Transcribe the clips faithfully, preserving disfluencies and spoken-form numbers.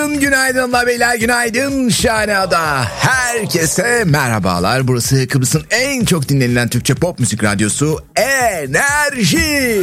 Günaydın, günaydın beyler, günaydın şahane ada. Herkese merhabalar. Burası Kıbrıs'ın en çok dinlenilen Türkçe pop müzik radyosu Enerji.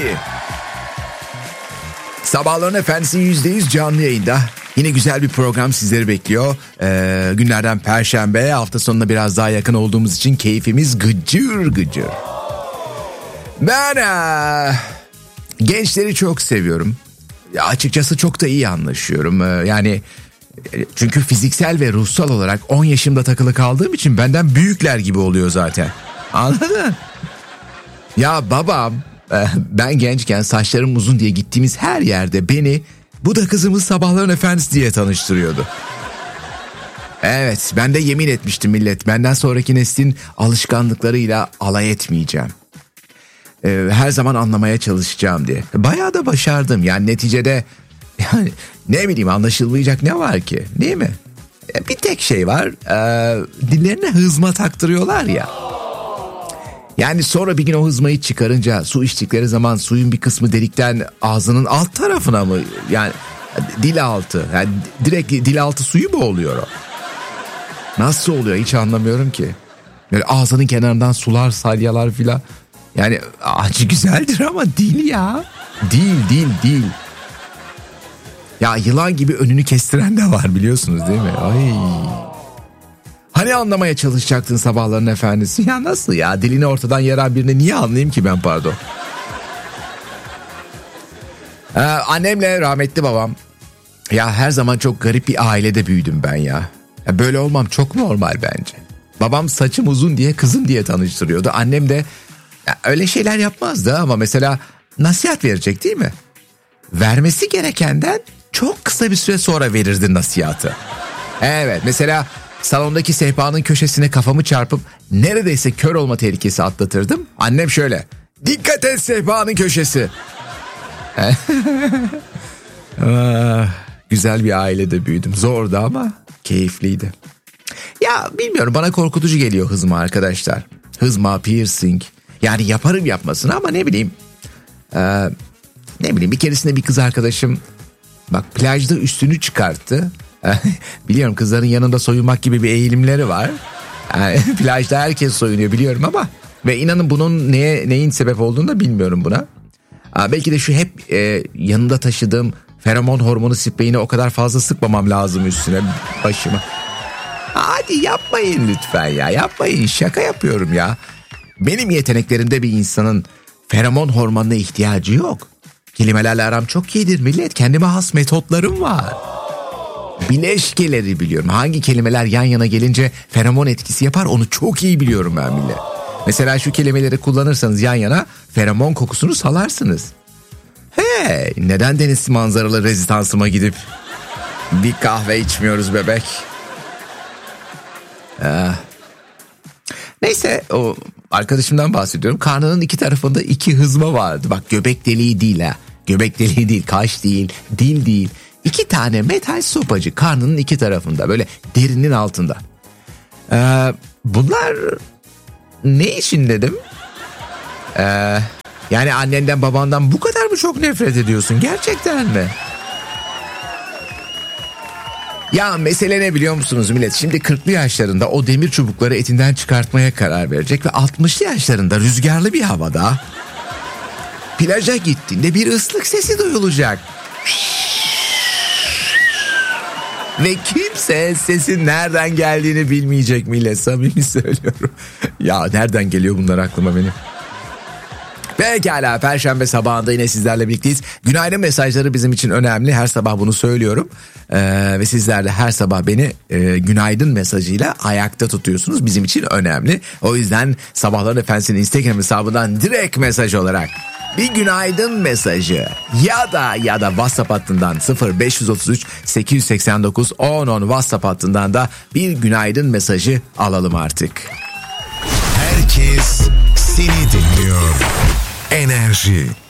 Sabahların Efendisi yüzde yüz canlı yayında. Yine güzel bir program sizleri bekliyor. Ee, günlerden Perşembe, hafta sonuna biraz daha yakın olduğumuz için keyfimiz gıcır gıcır. Ben ee, gençleri çok seviyorum. Ya açıkçası çok da iyi anlaşıyorum. Ee, yani çünkü fiziksel ve ruhsal olarak on yaşımda takılı kaldığım için benden büyükler gibi oluyor zaten. Anladın? Ya babam e, ben gençken saçlarım uzun diye gittiğimiz her yerde beni bu da kızımız Sabahların Efendisi diye tanıştırıyordu. Evet, ben de yemin etmiştim millet, benden sonraki neslin alışkanlıklarıyla alay etmeyeceğim. Her zaman anlamaya çalışacağım diye. Bayağı da başardım. Yani neticede yani ne bileyim, anlaşılmayacak ne var ki, değil mi? Bir tek şey var. E, dillerine hızma taktırıyorlar ya. Yani sonra bir gün o hızmayı çıkarınca su içtikleri zaman suyun bir kısmı delikten ağzının alt tarafına mı? Yani dil altı. Yani direkt dil altı suyu mu oluyor o? Nasıl oluyor hiç anlamıyorum ki. Böyle ağzının kenarından sular, salyalar filan. Yani acı güzeldir ama değil ya. Değil, değil, değil. Ya yılan gibi önünü kestiren de var, biliyorsunuz değil mi? Ay. Hani anlamaya çalışacaktın Sabahların Efendisi? Ya nasıl ya? Dilini ortadan yaran birini niye anlayayım ki ben, pardon? Ee, annemle rahmetli babam. Ya her zaman çok garip bir ailede büyüdüm ben ya. ya. Böyle olmam çok normal bence. Babam saçım uzun diye kızım diye tanıştırıyordu. Annem de ya öyle şeyler yapmazdı ama mesela nasihat verecek değil mi? Vermesi gerekenden çok kısa bir süre sonra verirdi nasihatı. Evet, mesela salondaki sehpanın köşesine kafamı çarpıp neredeyse kör olma tehlikesi atlatırdım. Annem şöyle: dikkat et sehpanın köşesi. ah, güzel bir ailede büyüdüm. Zordu ama keyifliydi. Ya bilmiyorum, bana korkutucu geliyor hızma arkadaşlar. Hızma, piercing. Yani yaparım yapmasını ama ne bileyim. Ee, ne bileyim bir keresinde bir kız arkadaşım bak plajda üstünü çıkarttı. Biliyorum, kızların yanında soyunmak gibi bir eğilimleri var. Yani, plajda herkes soyunuyor biliyorum ama ve inanın bunun neye neyin sebep olduğunu da bilmiyorum buna. Aa, belki de şu hep e, yanında taşıdığım feromon hormonu spreyini o kadar fazla sıkmamam lazım üstüne, başıma. Hadi yapmayın lütfen ya, yapmayın, şaka yapıyorum ya. Benim yeteneklerimde bir insanın feromon hormonuna ihtiyacı yok. Kelimelerle aram çok iyidir millet. Kendime has metotlarım var. Bileşkeleri biliyorum. Hangi kelimeler yan yana gelince feromon etkisi yapar onu çok iyi biliyorum ben millet. Mesela şu kelimeleri kullanırsanız yan yana feromon kokusunu salarsınız. Hey, neden deniz manzaralı rezidansıma gidip bir kahve içmiyoruz bebek? Ah. Neyse, o arkadaşımdan bahsediyorum. Karnının iki tarafında iki hızma vardı. Bak, göbek deliği değil ha. Göbek deliği değil, kaş değil, dil değil. İki tane metal sopacı karnının iki tarafında, böyle derinin altında. Ee, bunlar ne için dedim? Ee, yani annenden babandan bu kadar mı çok nefret ediyorsun? Gerçekten mi? Ya mesele ne biliyor musunuz millet? Şimdi kırklı yaşlarında o demir çubukları etinden çıkartmaya karar verecek ve altmışlı yaşlarında rüzgarlı bir havada plaja gittiğinde bir ıslık sesi duyulacak. Ve kimse sesin nereden geldiğini bilmeyecek millet, samimi söylüyorum. Ya nereden geliyor bunlar aklıma benim? Pekala, Perşembe sabahında yine sizlerle birlikteyiz. Günaydın mesajları bizim için önemli. Her sabah bunu söylüyorum. Ee, ve sizler de her sabah beni e, günaydın mesajıyla ayakta tutuyorsunuz. Bizim için önemli. O yüzden Sabahların Efendisi'nin Instagram hesabından direkt mesaj olarak bir günaydın mesajı ya da ya da WhatsApp hattından sıfır beş üç üç sekiz sekiz dokuz on on WhatsApp hattından da bir günaydın mesajı alalım artık. Herkes seni dinliyor. Enerji.